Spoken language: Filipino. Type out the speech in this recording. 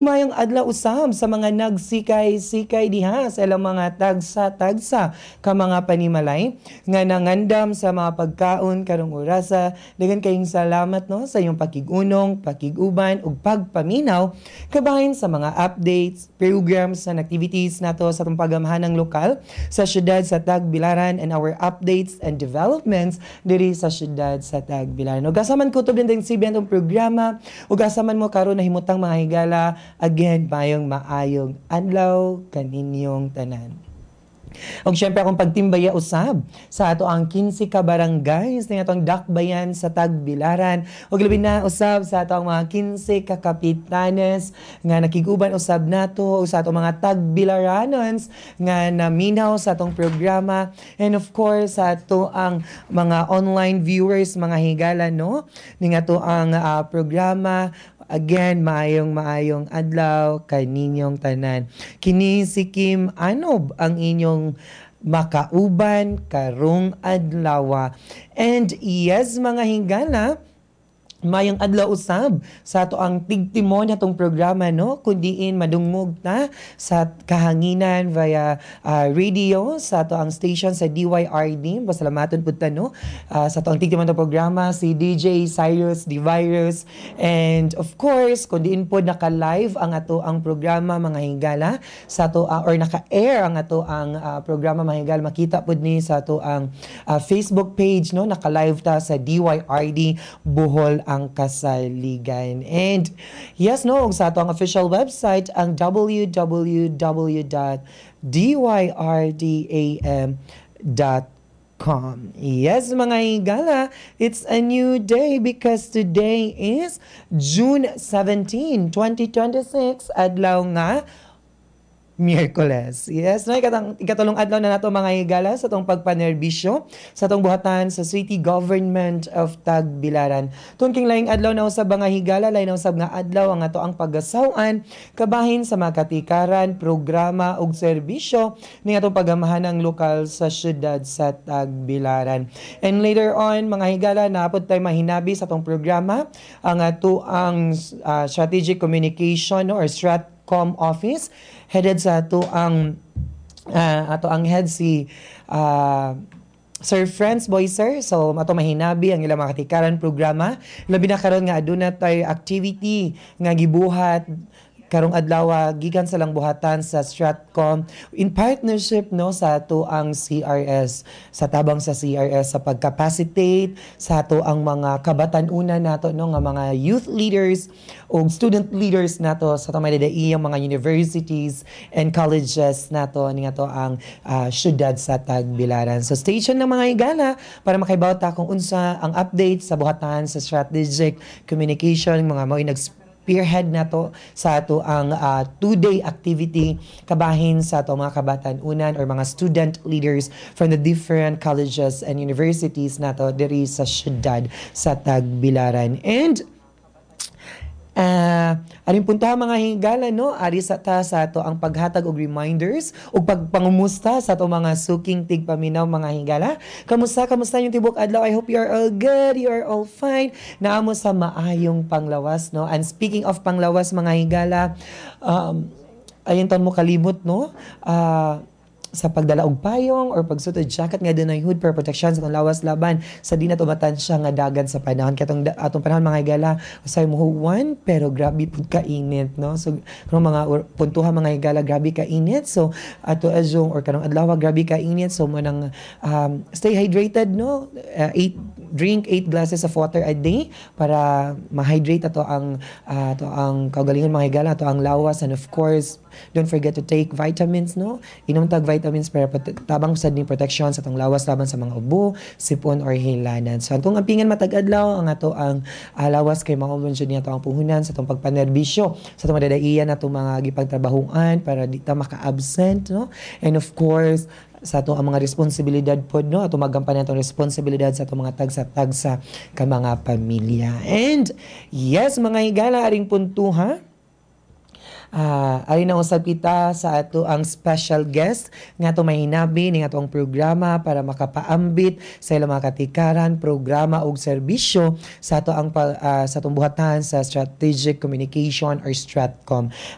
Mayong adlaw usab sa mga nagsikay-sikay diha sa ilang mga tagsa-tagsa ka mga panimalay nga nangandam sa mga pagkaon karong orasa. Dagan kayong salamat no sa iyong pakigunong, pakiguban ug pagpaminaw kabahin sa mga updates, programs and activities nato sa atong pagamhanang lokal sa syudad sa Tagbilaran and our updates and developments diri sa syudad sa Tagbilaran. Ug asaman kutob din tayong sibiyan tong programa ug asaman mo karon nahimutang mga higala. Again, maayong adlaw kaninyong tanan. Og syempre akong pagtimbaya usab sa ato ang 15 ka barangays ning atong dakbayan sa Tagbilaran. Og labi na usab sa ato ang mga 15 ka kapitanes nga nakiguban usab nato sa ato mga Tagbilaranons nga naminaw sa atong programa, and of course sa ato ang mga online viewers mga higala no ning ato ang programa. Again, maayong adlaw kaninyong tanan. Kini si Kim Anob ang inyong makauban karong adlaw. And yes, mga higala, mayong adlaw usab sa ato ang tigtimon atong programa no kundiin madungog ta sa kahanginan via radio sa ato ang station sa DYRD. Pasalamaton pud ta no sa ato ang tigtimon atong programa si DJ Cyrus the Virus, and of course kundiin pod naka-live ang ato ang programa mga higala sa ato or naka-air ang ato ang programa mga higala. Makita pod ni sa ato ang Facebook page no naka-live ta sa DYRD Bohol ang kasaligan. And yes no sa ato ang official website ang www.dyrDam.com. Yes mga higala, it's a new day because today is June 17, 2026, adlaw nga Miyerkules. Yes, no, ikatulong adlaw na nato mga higala sa itong pagpanerbisyo sa itong buhatan sa City Government of Tagbilaran. Tungking laing adlaw na usab mga higala, lain na usab nga adlaw ang ato ang pagasawan kabahin sa mga katikaran, programa ug serbisyo ning atong pagamahanang lokal sa syudad sa Tagbilaran. And later on mga higala, naapod tayo mahinabi sa itong programa ang ato ang strategic communication or Stratcom office headed sa ato ang head si Sir Franz Boyser. So ato mahinabi ang ilang mga katikaran programa labi na karon nga aduna tay activity nga gibuhat karong adlaw gikan sa lang buhatan sa Stratcom in partnership no sa ato ang CRS, sa tabang sa CRS sa pagcapacitate sa ato ang mga kabatan-una nato no nga mga youth leaders o student leaders nato sa tamay-daiyang mga universities and colleges nato ning ato ang syudad sa Tagbilaran. So stay tuned ng mga higala para makaibaw ta kung unsa ang update sa buhatan sa strategic communication mga mao spearhead nato sa ato ang 2-day activity kabahin sa ato mga kabatan-unan or mga student leaders from the different colleges and universities nato diri sa syudad sa Tagbilaran. And aring puntahan mga higala no ari sa ta sa ato ang paghatag og reminders ug pagpangumusta sa ato mga suking tigpaminaw mga higala. Kamusta yung tibok adlaw? I hope you are all good, you are all fine, naamo sa maayong panglawas no. And speaking of panglawas mga higala, ayun taon mo kalimot no sa pagdala og payong or pagsutod jacket nga dunay hood for protection sa atong lawas laban sa di na tumatan siya nga dagan sa panahon katong atong panahon mga higala usay muhuwan pero grabe pud ka init no. So kanang mga puntuhan mga higala grabe ka init, so ato azong or kanang adlaw grabe ka init, so mo nang stay hydrated no. Drink 8 glasses of water a day para ma-hydrate ato ang kaugalingon mga higala, ato ang lawas, and of course don't forget to take vitamins no. Inom tag vitamins para tabang sa din protection sa atong lawas laban sa mga ubo, sipon or hilanan. So atong ampingan matag adlaw ang ato ang lawas kay maubon jud niya ang puhunan sa atong pagpanerbisyo sa atong madadaiyan atong mga gipagtrabahuan para di ta maka-absent no. And of course sa ato ang mga responsibilidad pod no, ato magampanan atong responsibilidad sa atong mga tagsa-tagsa ka mga pamilya. And yes mga higala, aring puntuha Ari na usab kita sa ato ang special guest nga ato mahinabi ning atong programa para makapaambit sa ilang mga katikaran, programa ug serbisyo sa ato ang sa atong buhatan sa Strategic Communication or Stratcom.